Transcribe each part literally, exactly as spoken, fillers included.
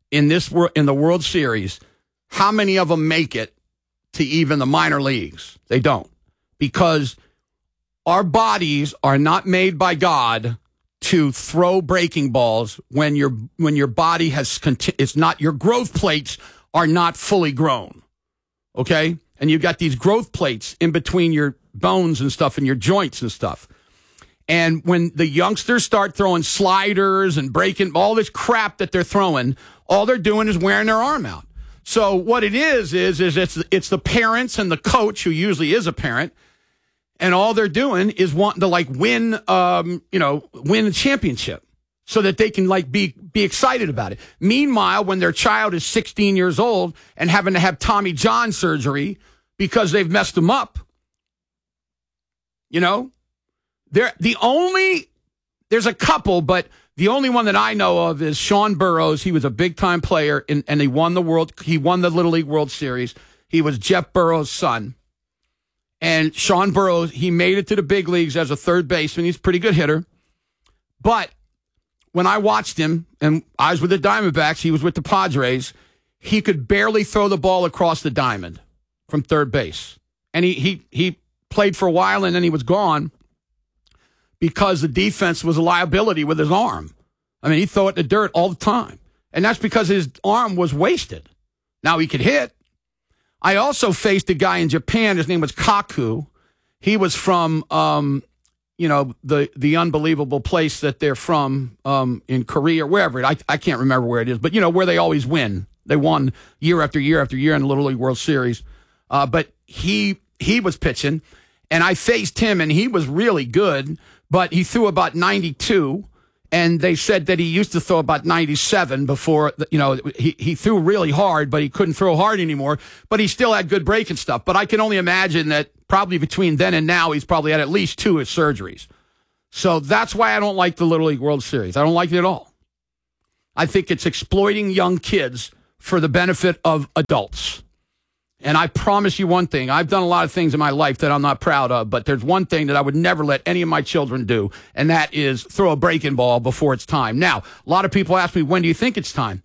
in this wor- in the World Series, how many of them make it to even the minor leagues? They don't, because our bodies are not made by God to throw breaking balls when your when your body has conti- it's not your growth plates are not fully grown. Okay? And you've got these growth plates in between your bones and stuff and your joints and stuff. And when the youngsters start throwing sliders and breaking all this crap that they're throwing, all they're doing is wearing their arm out. So what it is, is, is it's, it's the parents and the coach, who usually is a parent, and all they're doing is wanting to, like, win, um, you know, win a championship so that they can, like, be, be excited about it. Meanwhile, when their child is sixteen years old and having to have Tommy John surgery because they've messed them up, you know, they're the only, there's a couple, but the only one that I know of is Sean Burroughs. He was a big-time player, in, and he won the world. He won the Little League World Series. He was Jeff Burroughs' son. And Sean Burroughs, he made it to the big leagues as a third baseman. He's a pretty good hitter. But when I watched him, and I was with the Diamondbacks, he was with the Padres, he could barely throw the ball across the diamond from third base. And he he he played for a while, and then he was gone because the defense was a liability with his arm. I mean, he'd throw it in the dirt all the time. And that's because his arm was wasted. Now he could hit. I also faced a guy in Japan. His name was Kaku. He was from, um, you know, the the unbelievable place that they're from um, in Korea, wherever. It, I, I can't remember where it is, but, you know, where they always win. They won year after year after year in the Little League World Series. Uh, but he he was pitching, and I faced him, and he was really good, but he threw about ninety-two. And they said that he used to throw about ninety-seven before, you know, he, he threw really hard, but he couldn't throw hard anymore. But he still had good breaking stuff. But I can only imagine that probably between then and now, he's probably had at least two surgeries. So that's why I don't like the Little League World Series. I don't like it at all. I think it's exploiting young kids for the benefit of adults. And I promise you one thing. I've done a lot of things in my life that I'm not proud of, but there's one thing that I would never let any of my children do, and that is throw a breaking ball before it's time. Now, a lot of people ask me, when do you think it's time?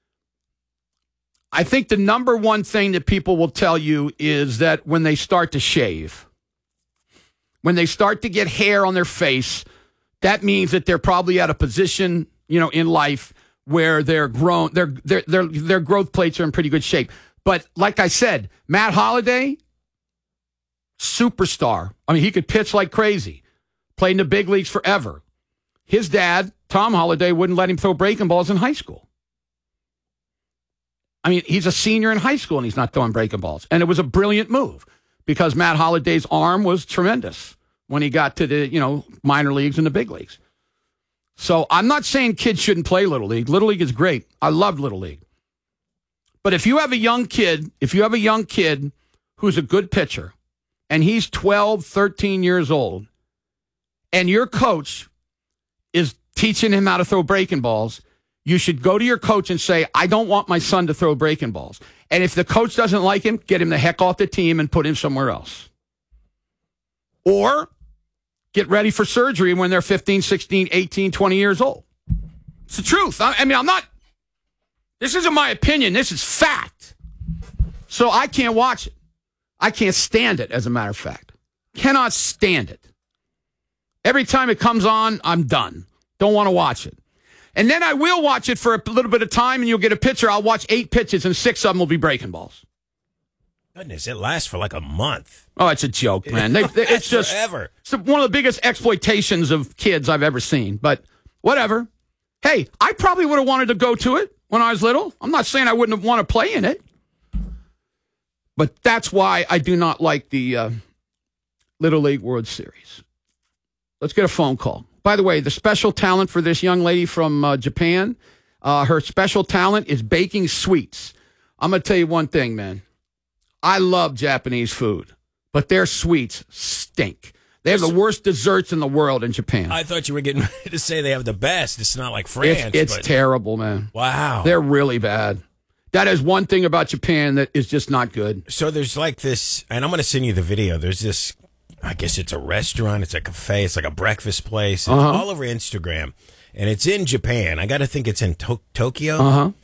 I think the number one thing that people will tell you is that when they start to shave, when they start to get hair on their face, that means that they're probably at a position, you know, in life where they're grown, their their their their growth plates are in pretty good shape. But like I said, Matt Holliday, superstar. I mean, he could pitch like crazy. Played in the big leagues forever. His dad, Tom Holliday, wouldn't let him throw breaking balls in high school. I mean, he's a senior in high school, and he's not throwing breaking balls. And it was a brilliant move because Matt Holliday's arm was tremendous when he got to the, you know, minor leagues and the big leagues. So I'm not saying kids shouldn't play Little League. Little League is great. I love Little League. But if you have a young kid, if you have a young kid who's a good pitcher, and he's twelve, thirteen years old, and your coach is teaching him how to throw breaking balls, you should go to your coach and say, I don't want my son to throw breaking balls. And if the coach doesn't like him, get him the heck off the team and put him somewhere else. Or get ready for surgery when they're fifteen, sixteen, eighteen, twenty years old. It's the truth. I, I mean, I'm not... This isn't my opinion. This is fact. So I can't watch it. I can't stand it, as a matter of fact. Cannot stand it. Every time it comes on, I'm done. Don't want to watch it. And then I will watch it for a little bit of time, and you'll get a pitcher. I'll watch eight pitches, and six of them will be breaking balls. Goodness, it lasts for like a month. Oh, it's a joke, man. They, they, it's just forever. It's one of the biggest exploitations of kids I've ever seen. But whatever. Hey, I probably would have wanted to go to it when I was little. I'm not saying I wouldn't have wanted to play in it. But that's why I do not like the uh, Little League World Series. Let's get a phone call. By the way, the special talent for this young lady from uh, Japan, uh, her special talent is baking sweets. I'm going to tell you one thing, man. I love Japanese food, but their sweets stink. They have the worst desserts in the world in Japan. I thought you were getting ready to say they have the best. It's not like France. It's, it's but... terrible, man. Wow. They're really bad. That is one thing about Japan that is just not good. So there's like this, and I'm going to send you the video. There's this, I guess it's a restaurant. It's a cafe. It's like a breakfast place. It's uh-huh. all over Instagram, and it's in Japan. I got to think it's in to- Tokyo. Uh-huh.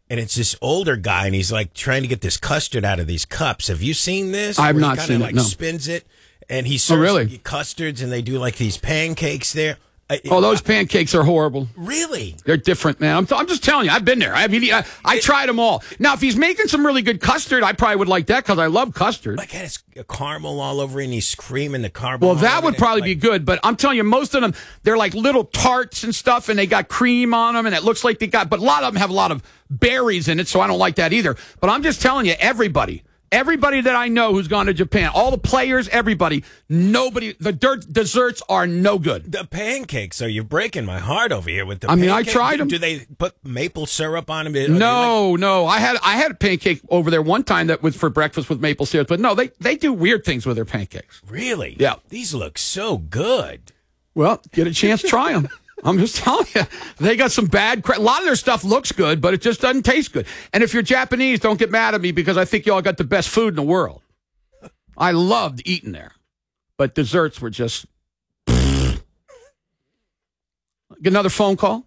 and it's this older guy, and he's like trying to get this custard out of these cups. Have you seen this? I've Where not he kinda, seen it, like, no. spins it, and he serves Oh, really? custards, and they do like these pancakes there. I- Oh, those pancakes are horrible. Really? They're different, man. I'm, t- I'm just telling you. I've been there. I've, I, I tried them all. Now, if he's making some really good custard, I probably would like that because I love custard. Like, had his caramel all over it, and he's creaming the caramel. Well, that all would over it. probably Like, be good, but I'm telling you, most of them, they're like little tarts and stuff, and they got cream on them, and it looks like they got, but a lot of them have a lot of berries in it, so I don't like that either. But I'm just telling you, everybody, everybody that I know who's gone to Japan, all the players, everybody, nobody, the dirt desserts are no good. The pancakes, so you're breaking my heart over here with the I mean, I pancakes. tried them. Do they put maple syrup on them? No, no. I had I had a pancake over there one time that was for breakfast with maple syrup, but no, they, they do weird things with their pancakes. Really? Yeah. These look so good. Well, get a chance, try them. I'm just telling you, they got some bad crap. A lot of their stuff looks good, but it just doesn't taste good. And if you're Japanese, don't get mad at me because I think y'all got the best food in the world. I loved eating there, but desserts were just. Get another phone call.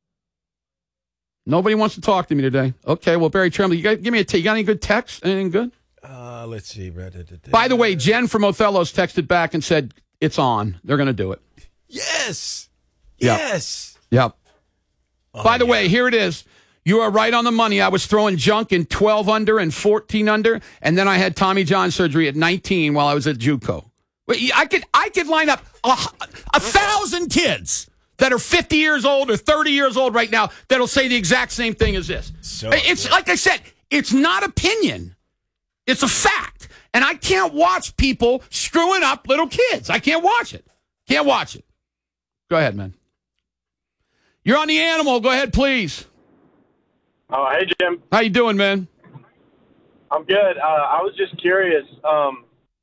Nobody wants to talk to me today. Okay, well, Barry Tremblay, you got, give me a t- you got any good texts? Anything good? Uh, let's see. By the way, Jen from Othello's texted back and said it's on. They're going to do it. Yes. Yep. Yes. Yep. Oh, By the yeah. way, here it is. You are right on the money. I was throwing junk in twelve under and fourteen under, and then I had Tommy John surgery at nineteen while I was at JUCO. Wait, I could I could line up a, a thousand kids that are fifty years old or thirty years old right now that'll say the exact same thing as this. So it's good. like I said, it's not opinion. It's a fact. And I can't watch people screwing up little kids. I can't watch it. Can't watch it. Go ahead, man. You're on the animal. Go ahead, please. Oh, hey, Jim. How you doing, man? I'm good. Uh, I was just curious, um,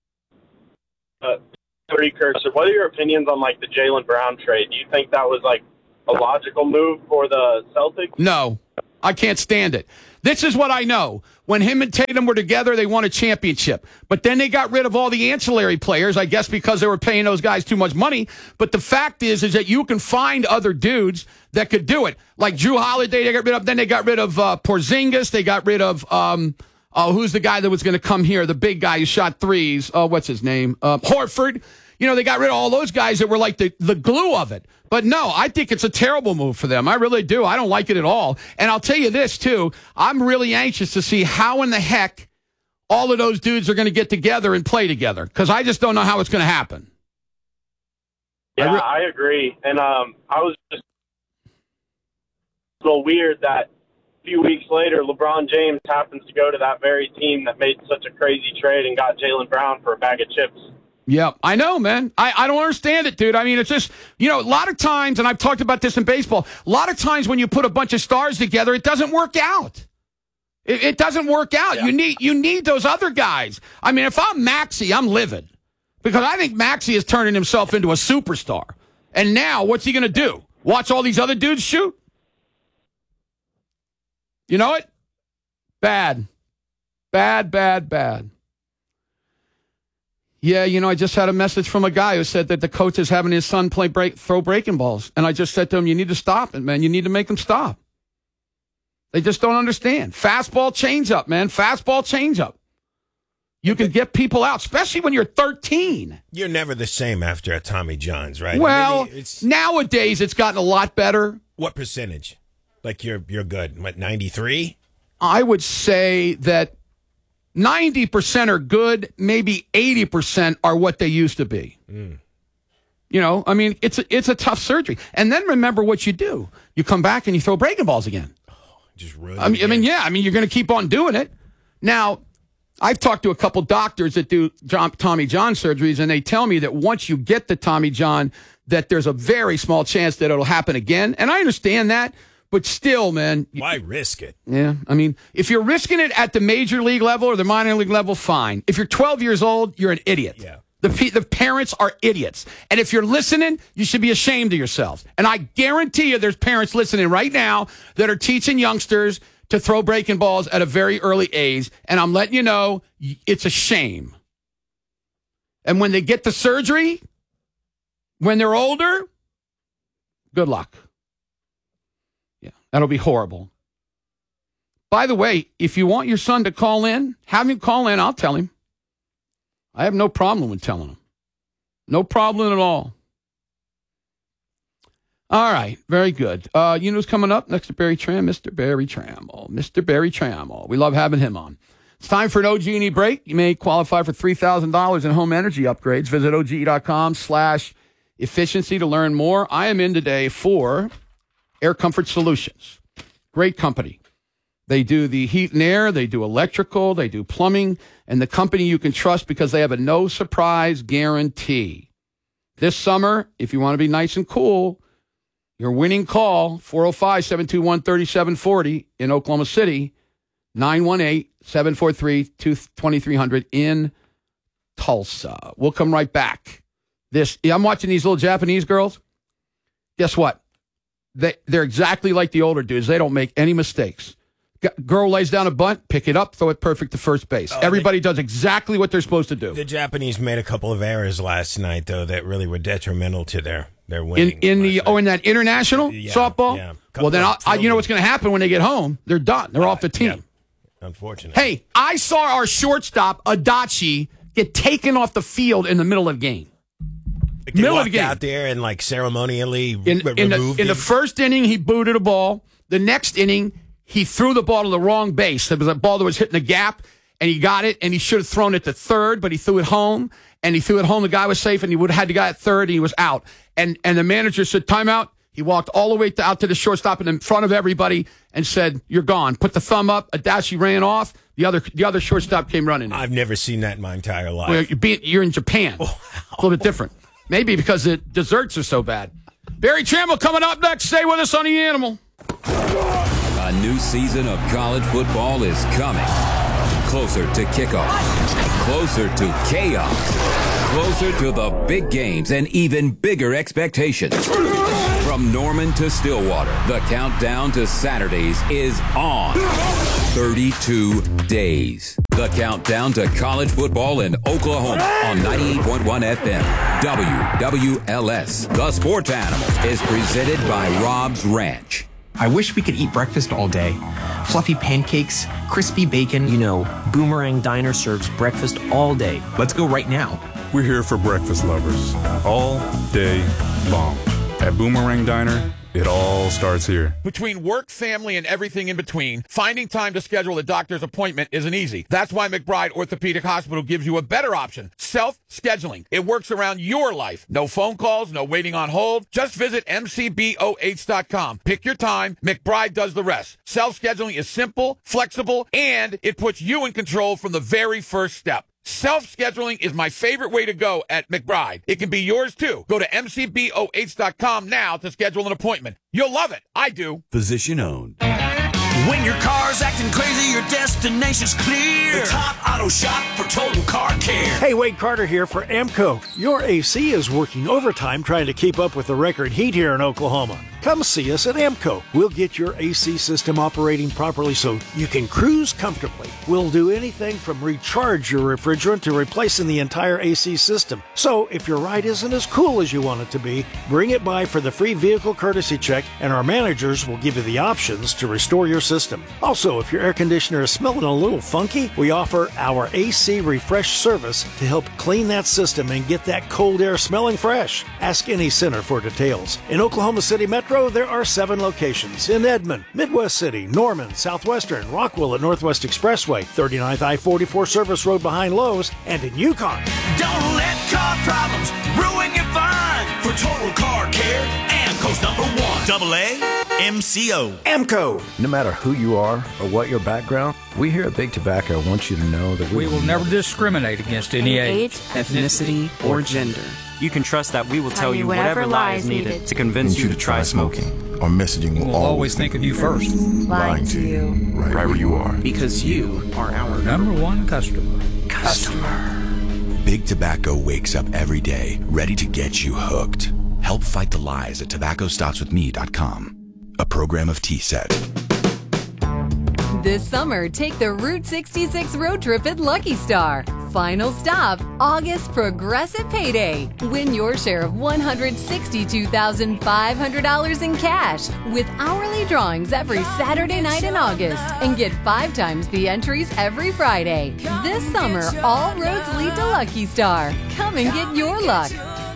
uh, precursor, what are your opinions on, like, the Jaylen Brown trade? Do you think that was, like, a logical move for the Celtics? No, I can't stand it. This is what I know. When him and Tatum were together, they won a championship. But then they got rid of all the ancillary players, I guess because they were paying those guys too much money. But the fact is, is that you can find other dudes that could do it. Like Drew Holiday, they got rid of. Then they got rid of uh, Porzingis. They got rid of, um, uh, who's the guy that was going to come here? The big guy who shot threes. Oh, what's his name? Uh, Horford. You know, they got rid of all those guys that were like the, the glue of it. But no, I think it's a terrible move for them. I really do. I don't like it at all. And I'll tell you this, too. I'm really anxious to see how in the heck all of those dudes are going to get together and play together. Because I just don't know how it's going to happen. Yeah, I re- I agree. And um, I was just a little weird that a few weeks later, LeBron James happens to go to that very team that made such a crazy trade and got Jaylen Brown for a bag of chips. Yeah, I know, man. I, I don't understand it, dude. I mean, it's just, you know, a lot of times, and I've talked about this in baseball, a lot of times when you put a bunch of stars together, it doesn't work out. It, it doesn't work out. Yeah. You need you need those other guys. I mean, if I'm Maxey, I'm livid. Because I think Maxey is turning himself into a superstar. And now, what's he going to do? Watch all these other dudes shoot? You know it? Bad. Bad, bad, bad. Yeah, you know, I just had a message from a guy who said that the coach is having his son play break, throw breaking balls. And I just said to him, you need to stop it, man. You need to make them stop. They just don't understand. Fastball changeup, man. Fastball changeup. You can get people out, especially when you're thirteen. You're never the same after a Tommy John's, right? Well, I mean, it's, nowadays it's gotten a lot better. what percentage? Like you're you're good. What, ninety-three? I would say that ninety percent are good, maybe eighty percent are what they used to be. Mm. You know, I mean, it's a, it's a tough surgery. And then remember what you do. You come back and you throw breaking balls again. Just ruin I mean, I mean, yeah, I mean, you're going to keep on doing it. Now, I've talked to a couple doctors that do John, Tommy John surgeries, and they tell me that once you get the Tommy John, that there's a very small chance that it'll happen again. And I understand that, but still, man. Why risk it? Yeah, I mean, if you're risking it at the major league level or the minor league level, fine. If you're twelve years old, you're an idiot. Yeah. The, pe- the parents are idiots. And if you're listening, you should be ashamed of yourselves. And I guarantee you there's parents listening right now that are teaching youngsters to throw breaking balls at a very early age. And I'm letting you know, it's a shame. And when they get the surgery, when they're older, good luck. Yeah, that'll be horrible. By the way, if you want your son to call in, have him call in. I'll tell him. I have no problem with telling him. No problem at all. All right, very good. Uh, you know who's coming up next to Barry Tram? Mister Barry Trammell. Mister Barry Trammell. We love having him on. It's time for an O G and E break. You may qualify for three thousand dollars in home energy upgrades. Visit OGE.com slash efficiency to learn more. I am in today for Air Comfort Solutions. Great company. They do the heat and air. They do electrical. They do plumbing. And the company you can trust because they have a no-surprise guarantee. This summer, if you want to be nice and cool, your winning call, four oh five, seven two one, three seven four oh in Oklahoma City, nine one eight, seven four three, two three zero zero in Tulsa. We'll come right back. This I'm watching these little Japanese girls. Guess what? They, they're exactly like the older dudes. They don't make any mistakes. G- girl lays down a bunt, pick it up, throw it perfect to first base. Oh, Everybody they, does exactly what they're supposed to do. The Japanese made a couple of errors last night, though, that really were detrimental to their They're winning. In, in the night. oh, in that international yeah, softball? Yeah. Well, then I'll, I, you know what's going to happen when they get home? They're done. They're uh, off the team. Yeah. Unfortunately. Hey, I saw our shortstop, Adachi, get taken off the field in the middle of the game. Like they middle walked of the game. out there and like ceremonially in, r- in, the, removed in him. the first inning, he booted a ball. The next inning, he threw the ball to the wrong base. It was a ball that was hitting the gap, and he got it, and he should have thrown it to third, but he threw it home. And he threw it home. The guy was safe, and he would have had the guy at third, and he was out. And and the manager said, timeout. He walked all the way to, out to the shortstop and in front of everybody and said, you're gone. Put the thumb up. Adachi ran off. The other the other shortstop came running. I've never seen that in my entire life. Well, you're, being, you're in Japan. Wow. It's a little bit different. Maybe because the desserts are so bad. Barry Trammell coming up next. Stay with us on The Animal. A new season of college football is coming. Closer to kickoff. Closer to chaos. Closer to the big games and even bigger expectations. From Norman to Stillwater, the countdown to Saturdays is on. thirty-two days. The countdown to college football in Oklahoma on ninety-eight point one F M. W W L S. The Sports Animal is presented by Rob's Ranch. I wish we could eat breakfast all day. Fluffy pancakes, crispy bacon. You know, Boomerang Diner serves breakfast all day. Let's go right now. We're here for breakfast lovers, all day long. At Boomerang Diner, it all starts here. Between work, family, and everything in between, finding time to schedule a doctor's appointment isn't easy. That's why McBride Orthopedic Hospital gives you a better option, self-scheduling. It works around your life. No phone calls, no waiting on hold. Just visit M C B O H dot com. Pick your time. McBride does the rest. Self-scheduling is simple, flexible, and it puts you in control from the very first step. Self-scheduling is my favorite way to go at McBride. It can be yours, too. Go to M C B O H dot com now to schedule an appointment. You'll love it. I do. Physician owned. When your car's acting crazy, your destination's clear. The top auto shop for total car care. Hey, Wade Carter here for AMCO. Your A C is working overtime trying to keep up with the record heat here in Oklahoma. Come see us at AMCO. We'll get your A C system operating properly so you can cruise comfortably. We'll do anything from recharge your refrigerant to replacing the entire A C system. So if your ride isn't as cool as you want it to be, bring it by for the free vehicle courtesy check, and our managers will give you the options to restore your system. Also, if your air conditioner is smelling a little funky, we offer our A C refresh service to help clean that system and get that cold air smelling fresh. Ask any center for details. In Oklahoma City Metro, there are seven locations. In Edmond, Midwest City, Norman, Southwestern, Rockwell at Northwest Expressway, thirty-ninth I forty-four Service Road behind Lowe's, and in Yukon. Don't let car problems ruin your fun. For total car care, AMCO's number one. Double A M C O. AMCO. No matter who you are or what your background, we here at Big Tobacco want you to know that we, we will never discriminate against any age, ethnicity, or gender. You can trust that we will tell, tell you whatever, whatever lie is needed, needed to convince you to try smoking. Our messaging will we'll always, always think of you first. Lying to you. Right, right where you are. Because you are our number one customer. Customer. Big Tobacco wakes up every day ready to get you hooked. Help fight the lies at tobacco stops with me dot com. A program of T S E T. This summer, take the Route sixty-six road trip at Lucky Star. final stop, August Progressive Payday. Win your share of one hundred sixty-two thousand five hundred dollars in cash with hourly drawings every Saturday night in August and get five times the entries every Friday. This summer, all roads lead to Lucky Star. Come and get your luck.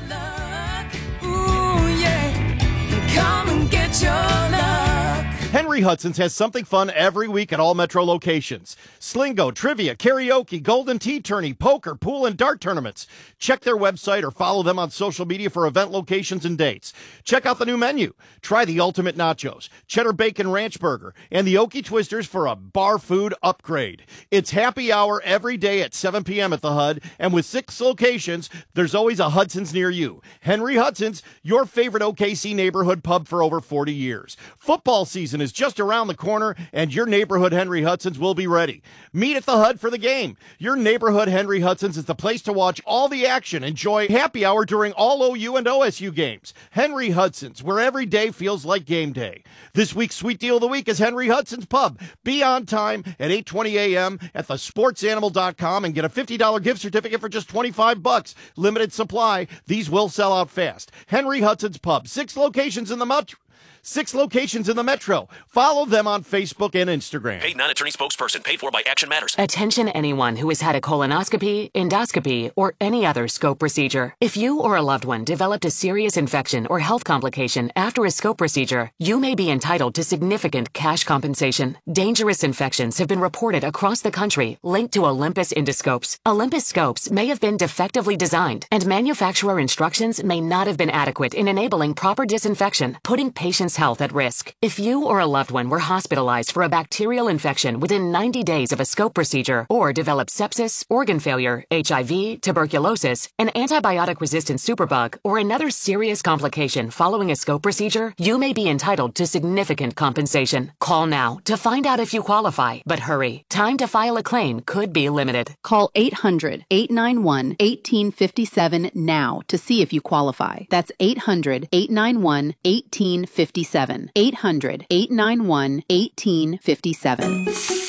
Ooh, yeah. Come and get your luck. Henry Hudson's has something fun every week at all Metro locations. Slingo, trivia, karaoke, golden tea tourney, poker, pool, and dart tournaments. Check their website or follow them on social media for event locations and dates. Check out the new menu. Try the ultimate nachos, cheddar bacon ranch burger, and the Okie Twisters for a bar food upgrade. It's happy hour every day at seven p.m. at the H U D, and with six locations, there's always a Hudson's near you. Henry Hudson's, your favorite O K C neighborhood pub for over forty years. Football season is just around the corner, and your neighborhood Henry Hudson's will be ready. Meet at the H U D for the game. Your neighborhood Henry Hudson's is the place to watch all the action. Enjoy happy hour during all O U and O S U games. Henry Hudson's, where every day feels like game day. This week's sweet deal of the week is Henry Hudson's Pub. Be on time at eight twenty a.m. at the sports animal dot com and get a fifty dollars gift certificate for just twenty-five bucks. Limited supply. These will sell out fast. Henry Hudson's Pub. Six locations in the metro. Six locations in the metro. Follow them on Facebook and Instagram. Paid non-attorney spokesperson. Paid for by Action Matters. Attention anyone who has had a colonoscopy, endoscopy, or any other scope procedure. If you or a loved one developed a serious infection or health complication after a scope procedure, you may be entitled to significant cash compensation. Dangerous infections have been reported across the country linked to Olympus endoscopes. Olympus scopes may have been defectively designed, and manufacturer instructions may not have been adequate in enabling proper disinfection, putting patients' health at risk. If you or a loved one were hospitalized for a bacterial infection within ninety days of a scope procedure or developed sepsis, organ failure, H I V, tuberculosis, an antibiotic-resistant superbug, or another serious complication following a scope procedure, you may be entitled to significant compensation. Call now to find out if you qualify, but hurry. Time to file a claim could be limited. Call eight hundred, eight nine one, one eight five seven now to see if you qualify. That's eight hundred, eight nine one, one eight five seven. eight hundred, eight nine one, one eight five seven.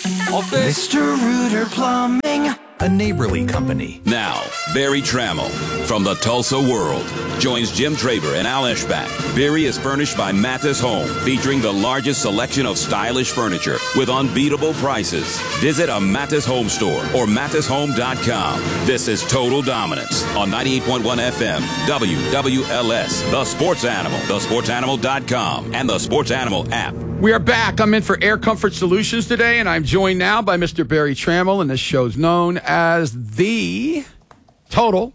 Mister Rooter Plumbing, a neighborly company. Now, Barry Trammell from the Tulsa World joins Jim Traber and Al Eschbach. Barry is furnished by Mathis Home, featuring the largest selection of stylish furniture with unbeatable prices. Visit a Mathis Home store or mathis home dot com. This is Total Dominance on ninety-eight point one F M, W W L S, The Sports Animal, the sports animal dot com, and the Sports Animal app. We are back. I'm in for Air Comfort Solutions today, and I'm joined now by Mister Barry Trammell, and this show's known as the Total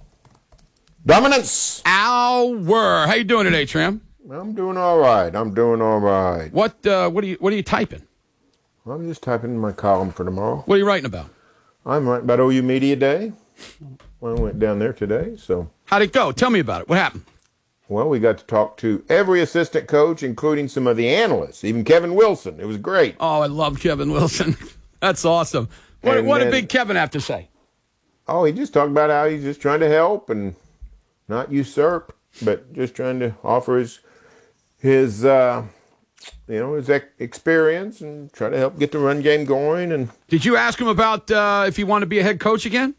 Dominance Hour. How you doing today, Tram? I'm doing all right. I'm doing all right. What uh, what are you what are you typing? I'm just typing my column for tomorrow. What are you writing about? I'm writing about O U Media Day. Well, I went down there today, so. How'd it go? Tell me about it. What happened? Well, we got to talk to every assistant coach, including some of the analysts, even Kevin Wilson. It was great. Oh, I love Kevin Wilson. That's awesome. What, what then, did Big Kevin have to say? Oh, he just talked about how he's just trying to help and not usurp, but just trying to offer his, his uh, you know, his ex- experience and try to help get the run game going. And did you ask him about uh, if he wanted to be a head coach again?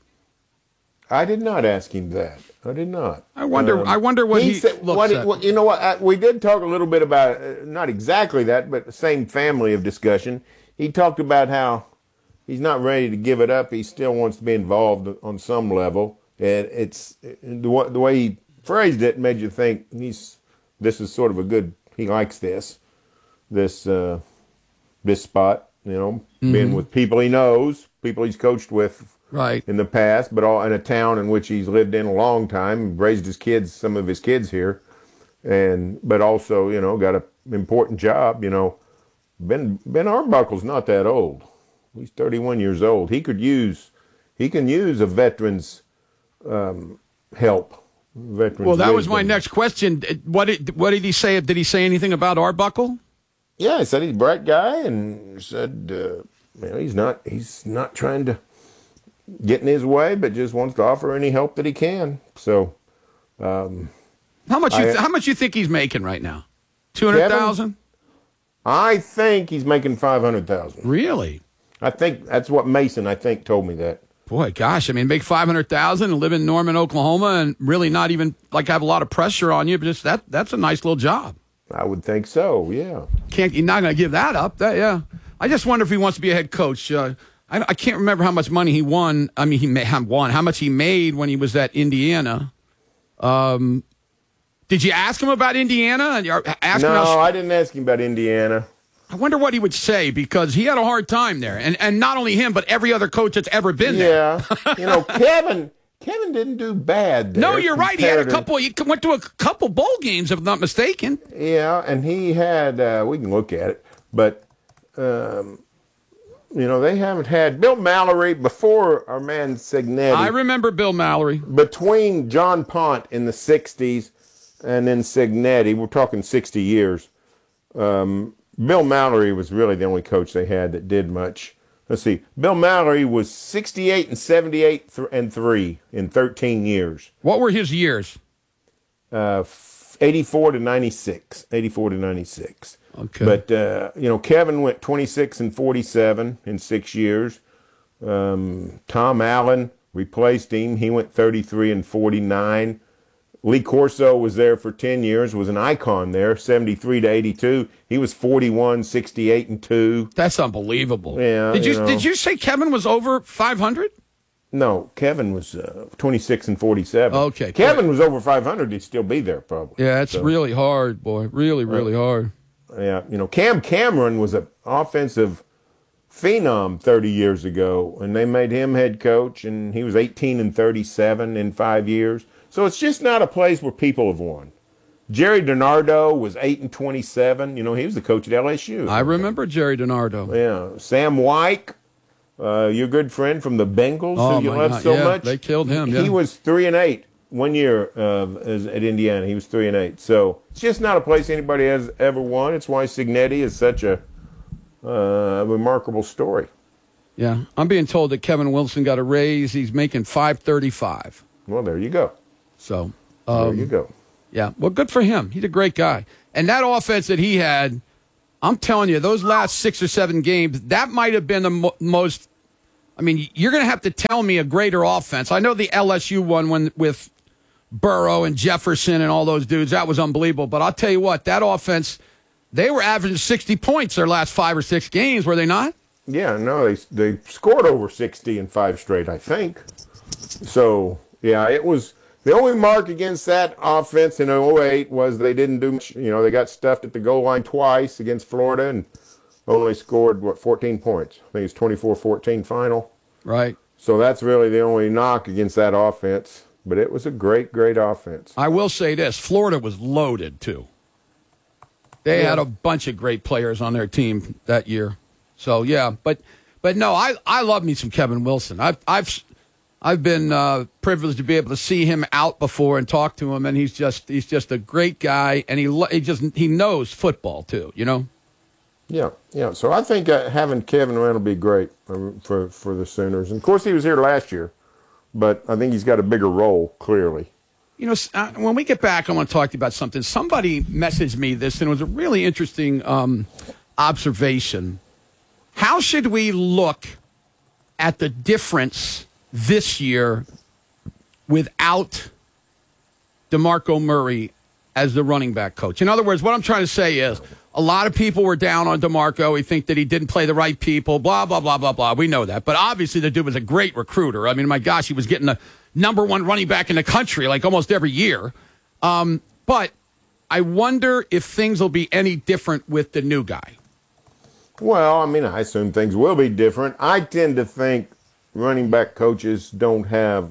I did not ask him that. I did not. I wonder. Um, I wonder what he, he said, looks what at. He, well, you know what? I, we did talk a little bit about uh, not exactly that, but the same family of discussion. He talked about how he's not ready to give it up. He still wants to be involved on some level, and it's the, the way he phrased it made you think he's. This is sort of a good. He likes this, this, uh, this spot. You know, mm-hmm. being with people he knows, people he's coached with. Right. In the past, but all in a town in which he's lived in a long time, raised his kids, some of his kids here, and but also, you know, got an important job. You know, Ben Ben Arbuckle's not that old. He's thirty-one years old. He could use, he can use a veteran's um, help. Veteran's well, that wisdom. was my next question. What did what did he say? Did he say anything about Arbuckle? Yeah, he said he's a bright guy, and said, uh, you know, he's not he's not trying to. Get in his way, but just wants to offer any help that he can. So, um, how much? You th- I, how much you think he's making right now? Two hundred thousand. I think he's making five hundred thousand. Really? I think that's what Mason. I think told me that. Boy, gosh, I mean, make five hundred thousand dollars and live in Norman, Oklahoma, and really not even like have a lot of pressure on you, but just that that's a nice little job. I would think so, yeah. Can't You're not going to give that up. That, yeah. I just wonder if he wants to be a head coach. Uh, I, I can't remember how much money he won. I mean, he may have won. How much he made when he was at Indiana. Um, did you ask him about Indiana? Ask no, him how, I didn't ask him about Indiana. I wonder what he would say, because he had a hard time there. And and not only him, but every other coach that's ever been there. Yeah. You know, Kevin Kevin didn't do bad there. No, you're right. He had a couple. He went to a couple bowl games, if I'm not mistaken. Yeah, and he had, uh, we can look at it, but, um, you know, they haven't had Bill Mallory before our man Signetti. I remember Bill Mallory. Between John Pont in the sixties and then Signetti, we're talking sixty years. Um, Bill Mallory was really the only coach they had that did much. Let's see. Bill Mallory was sixty-eight and seventy-eight th- and three in thirteen years. What were his years? Uh, eighty-four to ninety-six. eighty-four to ninety-six. Okay. But, uh, you know, Kevin went twenty-six and forty-seven in six years. Um, Tom Allen replaced him. He went thirty-three and forty-nine. Lee Corso was there for ten years, was an icon there, seventy-three to eighty-two. He was forty-one, sixty-eight and two. That's unbelievable. Yeah. Did you, you know. did you say Kevin was over five hundred? No, Kevin was uh, twenty-six and forty-seven. Okay. Kevin great. was over five hundred. He'd still be there probably. Yeah, it's So, really hard, boy. Really, really uh, hard. Yeah, you know, Cam Cameron was an offensive phenom thirty years ago, and they made him head coach, and he was eighteen and thirty-seven in five years. So it's just not a place where people have won. Jerry DiNardo was eight and twenty-seven. You know, he was the coach at L S U. I remember Jerry DiNardo. Yeah. Sam Wyke, uh, your good friend from the Bengals, Oh, who you my love God. so Yeah, much. they killed him, He yeah. was three and eight one year uh, as, at Indiana. He was three and eight. So it's just not a place anybody has ever won. It's why Signetti is such a uh, remarkable story. Yeah, I'm being told that Kevin Wilson got a raise. He's making five thirty-five. Well, there you go. So there um, you go. Yeah, well, good for him. He's a great guy. And that offense that he had, I'm telling you, those last six or seven games, that might have been the mo- most. I mean, you're going to have to tell me a greater offense. I know the L S U one when with Burrow and Jefferson and all those dudes, that was unbelievable. But I'll tell you what, that offense, they were averaging sixty points their last five or six games, were they not? Yeah, no, they they scored over sixty in five straight, I think. So, yeah, it was the only mark against that offense in oh eight was they didn't do much. You know, they got stuffed at the goal line twice against Florida and only scored, what, fourteen points. I think it's twenty-four fourteen final. Right. So that's really the only knock against that offense. But it was a great, great offense. I will say this, Florida was loaded, too. They Yeah. had a bunch of great players on their team that year. So, yeah, but but no, I, I love me some Kevin Wilson. I've I've I've been uh, privileged to be able to see him out before and talk to him, and he's just he's just a great guy, and he lo- he just he knows football too, you know. Yeah, yeah. So I think uh, having Kevin around will be great for, for for the Sooners. And of course, he was here last year, but I think he's got a bigger role, clearly. You know, uh, when we get back, I want to talk to you about something. Somebody messaged me this, and it was a really interesting um, observation. How should we look at the difference this year without DeMarco Murray as the running back coach? In other words, what I'm trying to say is a lot of people were down on DeMarco. We think that he didn't play the right people, blah, blah, blah, blah, blah. We know that. But obviously the dude was a great recruiter. I mean, my gosh, he was getting the number one running back in the country like almost every year. Um, but I wonder if things will be any different with the new guy. Well, I mean, I assume things will be different. I tend to think running back coaches don't have,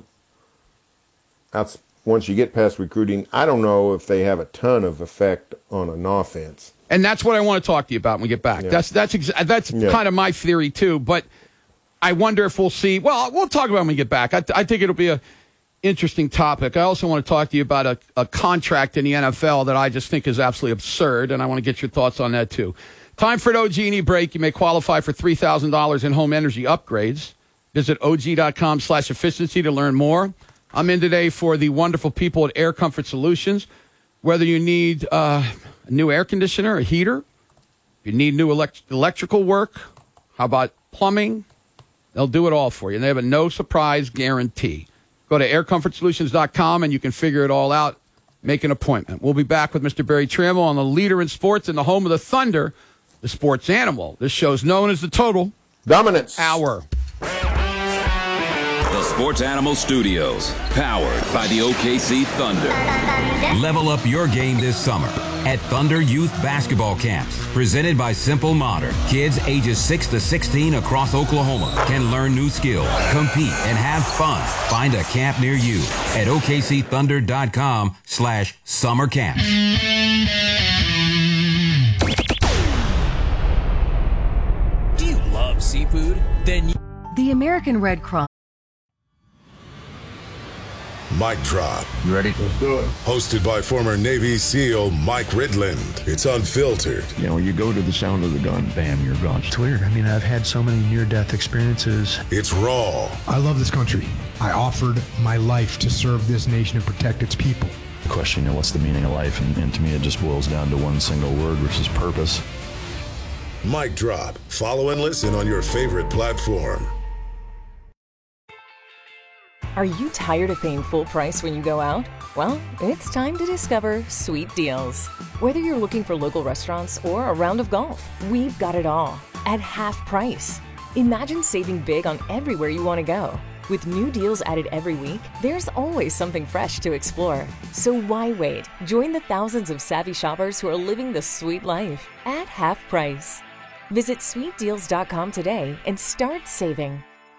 outs- once you get past recruiting, I don't know if they have a ton of effect on an offense. And that's what I want to talk to you about when we get back. Yeah. That's that's exa- that's Yeah. kind of my theory too. But I wonder if we'll see. Well, we'll talk about it when we get back. I, I think it'll be a interesting topic. I also want to talk to you about a, a contract in the N F L that I just think is absolutely absurd, and I want to get your thoughts on that too. Time for an O G and E break. You may qualify for three thousand dollars in home energy upgrades. Visit O G dot com slash efficiency to learn more. I'm in today for the wonderful people at Air Comfort Solutions. Whether you need uh, a new air conditioner, a heater, if you need new elect- electrical work, how about plumbing, They'll do it all for you. And they have a no-surprise guarantee. Go to air comfort solutions dot com and you can figure it all out. Make an appointment. We'll be back with Mister Barry Tramel on the leader in sports in the home of the Thunder, the sports animal. This show's known as the Total Dominance Hour. The Sports Animal Studios, powered by the O K C Thunder. Level up your game this summer at Thunder Youth Basketball Camps, presented by Simple Modern. Kids ages six to sixteen across Oklahoma can learn new skills, compete, and have fun. Find a camp near you at O K C thunder dot com slash summer camps. Do you love seafood? Then you- The American Red Cross. Mic Drop. You ready? Let's do it. Hosted by former Navy SEAL Mike Ridland. It's unfiltered. You know, you go to the sound of the gun, bam, you're gone. It's weird. I mean, I've had so many near-death experiences. It's raw. I love this country. I offered my life to serve this nation and protect its people. The question, you know, what's the meaning of life? And, and to me, it just boils down to one single word, which is purpose. Mic Drop. Follow and listen on your favorite platform. Are you tired of paying full price when you go out? Well, it's time to discover Sweet Deals. Whether you're looking for local restaurants or a round of golf, we've got it all at half price. Imagine saving big on everywhere you want to go. With new deals added every week, there's always something fresh to explore. So why wait? Join the thousands of savvy shoppers who are living the sweet life at half price. Visit sweet deals dot com today and start saving.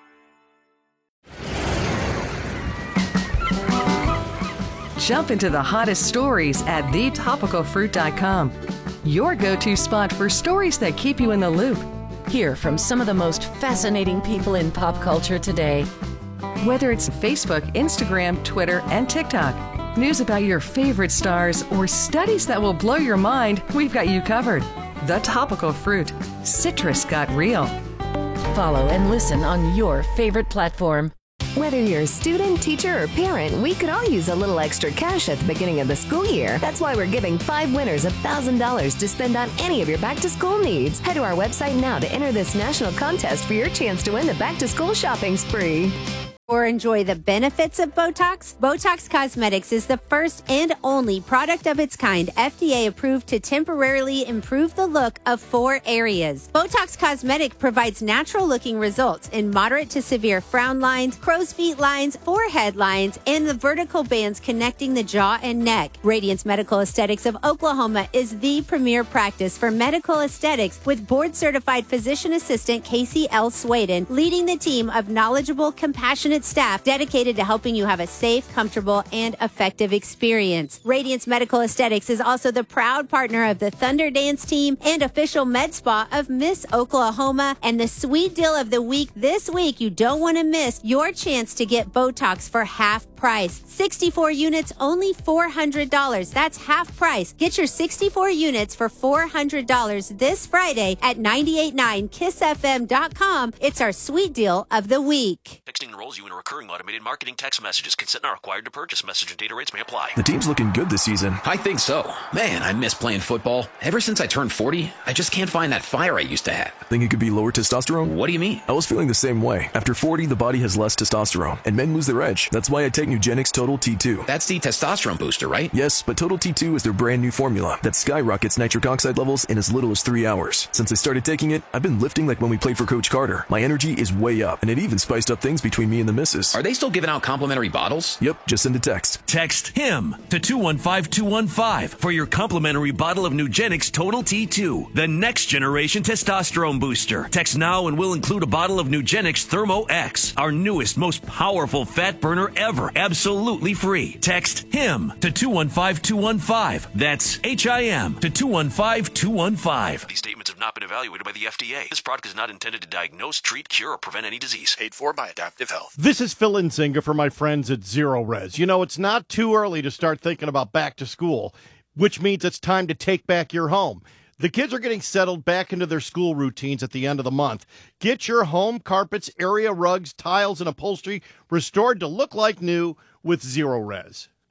Jump into the hottest stories at the topical fruit dot com. Your go-to spot for stories that keep you in the loop. Hear from some of the most fascinating people in pop culture today. Whether it's Facebook, Instagram, Twitter, and TikTok, news about your favorite stars, or studies that will blow your mind, we've got you covered. The Topical Fruit. Citrus got real. Follow and listen on your favorite platform. Whether you're a student, teacher, or parent, we could all use a little extra cash at the beginning of the school year. That's why we're giving five winners one thousand dollars to spend on any of your back-to-school needs. Head to our website now to enter this national contest for your chance to win the back-to-school shopping spree. Or enjoy the benefits of Botox? Botox Cosmetics is the first and only product of its kind F D A approved to temporarily improve the look of four areas. Botox Cosmetic provides natural looking results in moderate to severe frown lines, crow's feet lines, forehead lines, and the vertical bands connecting the jaw and neck. Radiance Medical Aesthetics of Oklahoma is the premier practice for medical aesthetics, with board certified physician assistant Casey L. Swaden leading the team of knowledgeable, compassionate staff dedicated to helping you have a safe, comfortable, and effective experience. Radiance Medical Aesthetics is also the proud partner of the Thunder Dance Team and official med spa of Miss Oklahoma. And the sweet deal of the week this week, you don't want to miss your chance to get Botox for half price. sixty-four units, only four hundred dollars. That's half price. Get your sixty-four units for four hundred dollars this Friday at nine eight nine kiss f m dot com. It's our sweet deal of the week. Texting enrolls you in a recurring automated marketing text messages. Consent not required to purchase. Message and data rates may apply. The team's looking good this season. I think so. Man, I miss playing football. Ever since I turned forty, I just can't find that fire I used to have. Think it could be lower testosterone? What do you mean? I was feeling the same way. After forty, the body has less testosterone, and men lose their edge. That's why I take Nugenix Total T two. That's the testosterone booster, right? Yes, but Total T two is their brand new formula that skyrockets nitric oxide levels in as little as three hours. Since I started taking it, I've been lifting like when we played for Coach Carter. My energy is way up, and it even spiced up things between me and the missus. Are they still giving out complimentary bottles? Yep, just send a text. Text HIM to two one five two one five for your complimentary bottle of Nugenix Total T two, the next generation testosterone booster. Text now and we'll include a bottle of Nugenix Thermo X, our newest, most powerful fat burner ever, absolutely free. Text HIM to two one five two one five. That's H I M to two one five two one five. These statements have not been evaluated by the F D A. This product is not intended to diagnose, treat, cure, or prevent any disease. Paid for by Adaptive Health. This is Phil Nzinga for my friends at Zero Res. You know, it's not too early to start thinking about back to school, which means it's time to take back your home. The kids are getting settled back into their school routines at the end of the month. Get your home carpets, area rugs, tiles, and upholstery restored to look like new with Zero Res.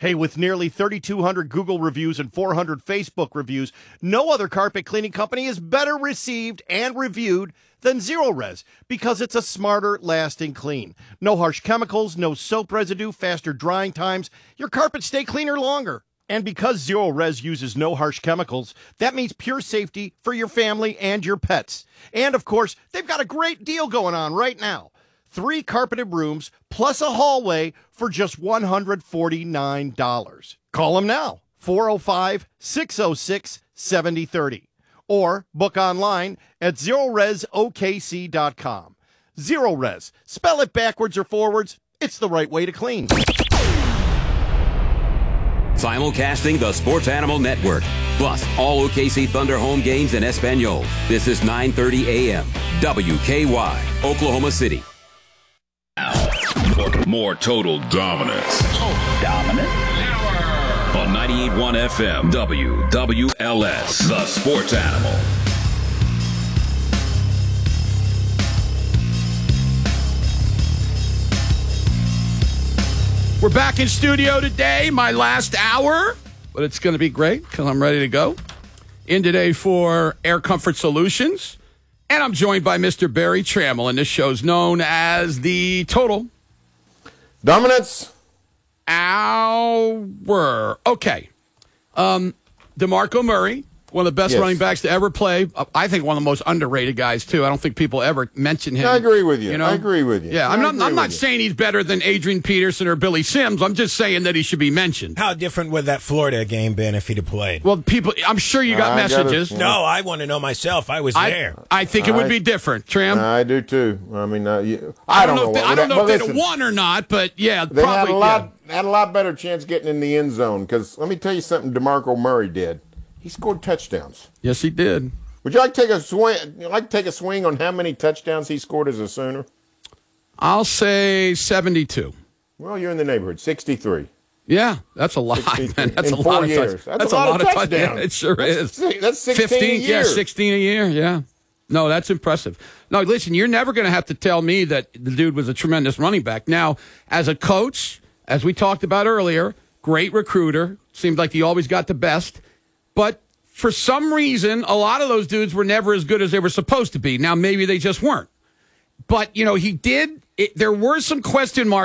Hey, with nearly thirty-two hundred Google reviews and four hundred Facebook reviews, no other carpet cleaning company is better received and reviewed than Zerorez because it's a smarter, lasting clean. No harsh chemicals, no soap residue, faster drying times. Your carpets stay cleaner longer. And because Zerorez uses no harsh chemicals, that means pure safety for your family and your pets. And, of course, they've got a great deal going on right now. Three carpeted rooms plus a hallway for just one hundred forty-nine dollars. Call them now, four oh five, six oh six, seven oh three oh. Or book online at zerorez o k c dot com. Zerorez. Spell it backwards or forwards. It's the right way to clean. Simulcasting the Sports Animal Network. Plus, all O K C Thunder home games in Espanol. This is nine thirty a.m. W K Y, Oklahoma City. More, more total dominance. Oh, dominant. On ninety-eight point one F M, W W L S, the Sports Animal. We're back in studio today, my last hour, but it's going to be great because I'm ready to go. In today for Air Comfort Solutions, and I'm joined by Mister Barry Trammell, and this show's known as the Total Dominance Hour. Okay. Um, DeMarco Murray, one of the best Yes. running backs to ever play. I think one of the most underrated guys, too. I don't think people ever mention him. I agree with you. you know? I agree with you. Yeah, I'm I not, agree I'm not with you. saying he's better than Adrian Peterson or Billy Sims. I'm just saying that he should be mentioned. How different would that Florida game been if he'd have played? Well, people, I'm sure you got I gotta- messages. No, I want to know myself. I was I, there. I think it would I- be different, Tram. I do too. I mean, uh, you, I, I don't know if what they, I would don't that- know if well, they'd have listen, won or not, but yeah, They probably. had a lot yeah. had a lot better chance getting in the end zone because let me tell you something. DeMarco Murray did. He scored touchdowns. Yes, he did. Would you like to take a swing? You like to take a swing on how many touchdowns he scored as a Sooner? I'll say seventy-two. Well, you're in the neighborhood. sixty-three. Yeah, that's a lot, man. That's in a four lot of years. touch- That's That's a a lot lot of of touch- touchdowns. yeah, It sure That's is. si- that's sixteen a fifteen, year. Yeah, sixteen a year. Yeah. No, that's impressive. No, listen, you're never going to have to tell me that the dude was a tremendous running back. Now, as a coach, as we talked about earlier, great recruiter. Seemed like he always got the best. But for some reason, a lot of those dudes were never as good as they were supposed to be. Now, maybe they just weren't. But, you know, he did. It, there were some question marks.